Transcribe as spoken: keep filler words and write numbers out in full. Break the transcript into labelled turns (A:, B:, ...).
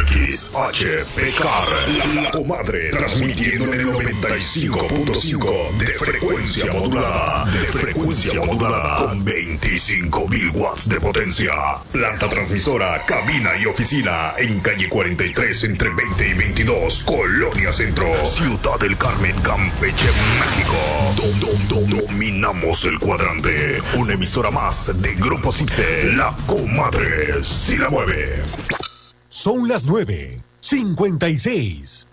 A: X H P K R, La Comadre, transmitiendo en el noventa y cinco punto cinco de frecuencia modulada, de frecuencia modulada, con veinticinco mil watts de potencia. Planta transmisora, cabina y oficina en calle cuarenta y tres entre veinte y veintidós, Colonia Centro, Ciudad del Carmen, Campeche, México. Dom, dom, dom, dominamos el cuadrante. Una emisora más de Grupo Cipse, La Comadre, si la mueve.
B: Son las nueve, cincuenta y seis.